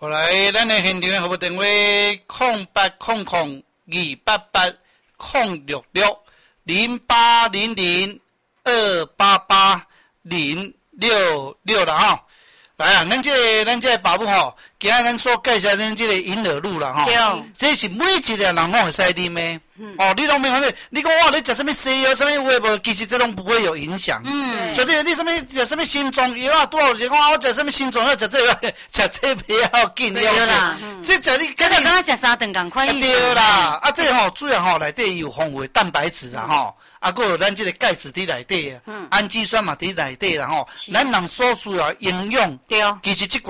后来，咱的现场的号码电话080028800288088066啦哈。来啊，咱这个爸母吼，今仔咱所介绍咱这个银耳露啦吼，这是每一个人拢会使啉的。哦，你拢没反正，你讲哇，你食什么西药，什么有无？其实这种不会有影响。绝对你什么食什么心脏药啊，多少人讲我食什么心脏药，食这个，食这不要紧了。 对啦， 这食你， 这个刚刚食三顿共款意思。 对啦，啊，这吼主要吼内底有丰富的蛋白质啦吼，啊，还有咱这个钙质伫内底啊，氨基酸嘛伫内底啦吼，咱人所需要营养，其实这